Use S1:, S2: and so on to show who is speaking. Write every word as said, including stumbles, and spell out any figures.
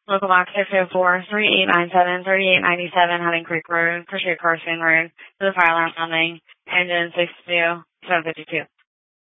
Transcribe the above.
S1: Local box six oh four, three eight nine seven, three eight nine seven, Hunting Creek Road, Pursuit Carson Road, to the fire alarm sounding, engine six two, seven fifty-two.